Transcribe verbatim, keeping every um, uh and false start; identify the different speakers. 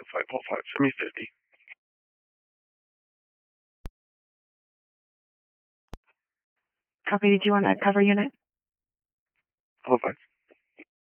Speaker 1: five oh five, send me fifty.
Speaker 2: Copy. Did you want a cover unit?
Speaker 1: Oh, five.